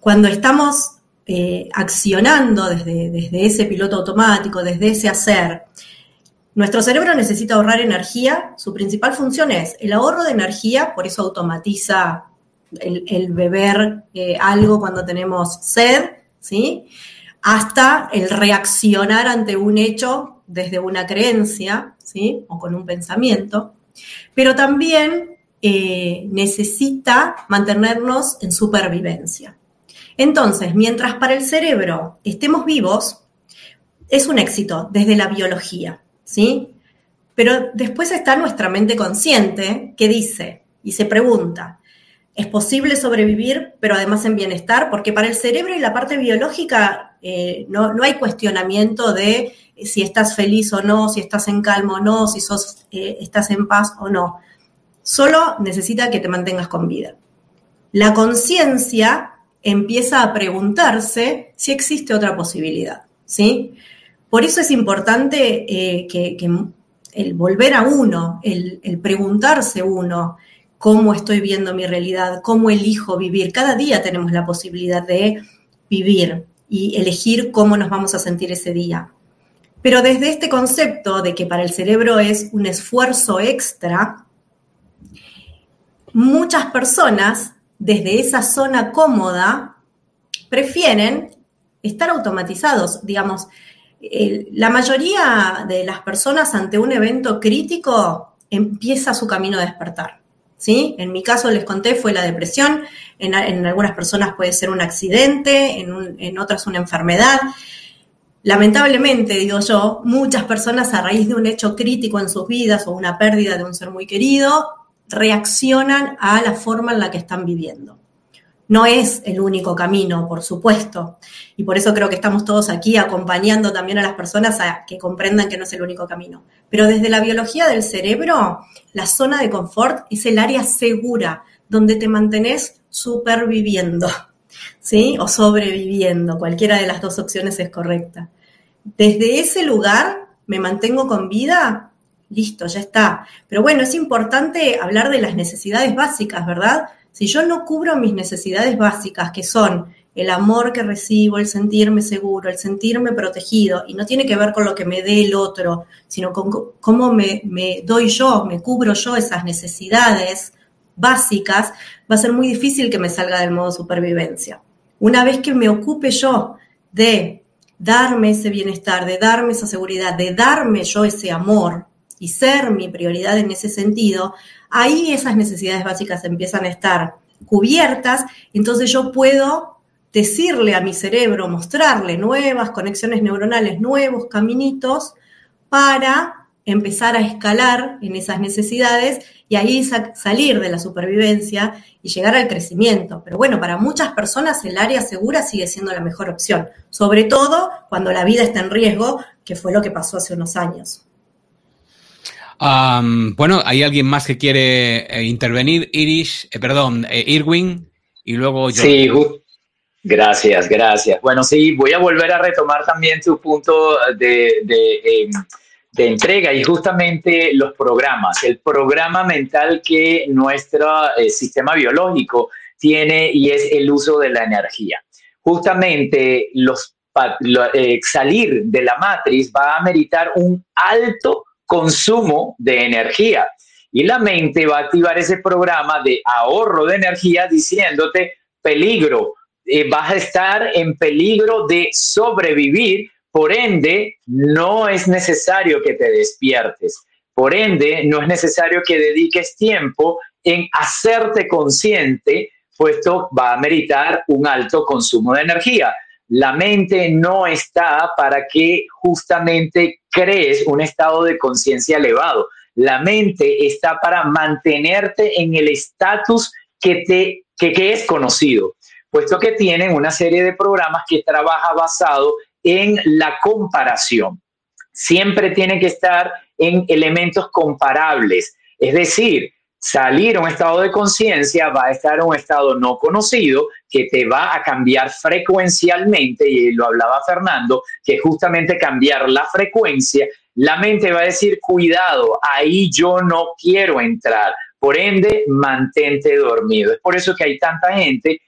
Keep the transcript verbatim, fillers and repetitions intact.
Cuando estamos eh, accionando desde, desde ese piloto automático, desde ese hacer, nuestro cerebro necesita ahorrar energía. Su principal función es el ahorro de energía, por eso automatiza el, el beber eh, algo cuando tenemos sed, ¿sí? Hasta el reaccionar ante un hecho desde una creencia, ¿sí? O con un pensamiento. Pero también eh, necesita mantenernos en supervivencia. Entonces, mientras para el cerebro estemos vivos, es un éxito desde la biología, ¿sí? Pero después está nuestra mente consciente que dice y se pregunta, ¿es posible sobrevivir pero además en bienestar? Porque para el cerebro y la parte biológica eh, no, no hay cuestionamiento de si estás feliz o no, si estás en calma o no, si sos, eh, estás en paz o no. Solo necesita que te mantengas con vida. La conciencia empieza a preguntarse si existe otra posibilidad, ¿sí? Por eso es importante eh, que, que el volver a uno, el, el preguntarse uno cómo estoy viendo mi realidad, cómo elijo vivir. Cada día tenemos la posibilidad de vivir y elegir cómo nos vamos a sentir ese día. Pero desde este concepto de que para el cerebro es un esfuerzo extra, muchas personas desde esa zona cómoda prefieren estar automatizados, digamos. La mayoría de las personas ante un evento crítico empieza su camino a despertar, ¿sí? En mi caso, les conté, fue la depresión, en, en algunas personas puede ser un accidente, en, un, en otras una enfermedad. Lamentablemente, digo yo, muchas personas a raíz de un hecho crítico en sus vidas o una pérdida de un ser muy querido, reaccionan a la forma en la que están viviendo. No es el único camino, por supuesto, y por eso creo que estamos todos aquí acompañando también a las personas a que comprendan que no es el único camino. Pero desde la biología del cerebro, la zona de confort es el área segura, donde te mantenés superviviendo, ¿sí? O sobreviviendo, cualquiera de las dos opciones es correcta. Desde ese lugar me mantengo con vida, listo, ya está. Pero bueno, es importante hablar de las necesidades básicas, ¿verdad? Si yo no cubro mis necesidades básicas, que son el amor que recibo, el sentirme seguro, el sentirme protegido, y no tiene que ver con lo que me dé el otro, sino con cómo me, me doy yo, me cubro yo esas necesidades básicas, va a ser muy difícil que me salga del modo supervivencia. Una vez que me ocupe yo de darme ese bienestar, de darme esa seguridad, de darme yo ese amor y ser mi prioridad en ese sentido, ahí esas necesidades básicas empiezan a estar cubiertas, entonces yo puedo decirle a mi cerebro, mostrarle nuevas conexiones neuronales, nuevos caminitos para empezar a escalar en esas necesidades y ahí sa- salir de la supervivencia y llegar al crecimiento. Pero bueno, para muchas personas el área segura sigue siendo la mejor opción, sobre todo cuando la vida está en riesgo, que fue lo que pasó hace unos años. Um, bueno, hay alguien más que quiere eh, intervenir, Irish, eh, perdón, eh, Irwin, y luego yo. Sí, gracias, gracias. Bueno, sí, voy a volver a retomar también tu punto de, de, eh, de entrega y justamente los programas, el programa mental que nuestro eh, sistema biológico tiene y es el uso de la energía. Justamente los, lo, eh, salir de la matriz va a ameritar un alto consumo de energía y la mente va a activar ese programa de ahorro de energía diciéndote peligro, eh, vas a estar en peligro de sobrevivir, por ende no es necesario que te despiertes, por ende no es necesario que dediques tiempo en hacerte consciente, puesto va a meritar un alto consumo de energía. La mente no está para que justamente crees un estado de conciencia elevado. La mente está para mantenerte en el estatus que, te, que, que es conocido, puesto que tienen una serie de programas que trabaja basado en la comparación. Siempre tienen que estar en elementos comparables, es decir, salir a un estado de conciencia va a estar en un estado no conocido que te va a cambiar frecuencialmente, y lo hablaba Fernando, que justamente cambiar la frecuencia, la mente va a decir, cuidado, ahí yo no quiero entrar, por ende, mantente dormido. Es por eso que hay tanta gente